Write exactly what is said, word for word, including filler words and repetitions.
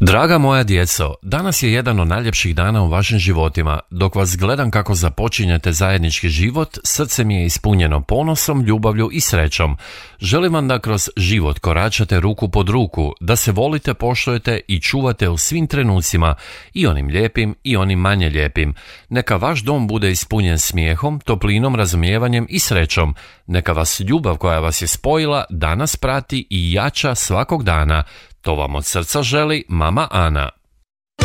Draga moja djeco, danas je jedan od najljepših dana u vašim životima. Dok vas gledam kako započinjete zajednički život, srce mi je ispunjeno ponosom, ljubavlju i srećom. Želim vam da kroz život koračate ruku pod ruku, da se volite, poštujete i čuvate u svim trenucima, i onim lijepim i onim manje lijepim. Neka vaš dom bude ispunjen smijehom, toplinom, razumijevanjem i srećom. Neka vas ljubav koja vas je spojila danas prati i jača svakog dana. To vam od srca želi mama Ana.